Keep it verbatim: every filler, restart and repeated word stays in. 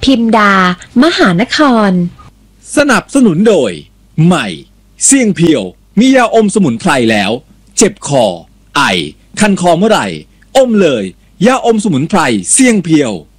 พิมดามหานครสนับสนุนโดยใหม่เสี่ยงเพียวมียาอมสมุนไพรแล้วเจ็บคอไอคันคอเมื่อไหร่อมเลยยาอมสมุนไพรเสี่ยงเพียว